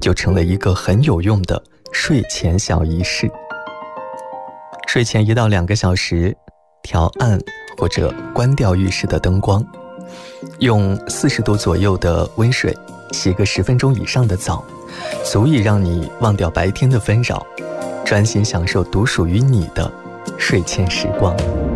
就成了一个很有用的睡前小仪式。睡前1到2个小时，调暗或者关掉浴室的灯光，用40度左右的温水洗个10分钟以上的澡，足以让你忘掉白天的纷扰，专心享受独属于你的睡前时光。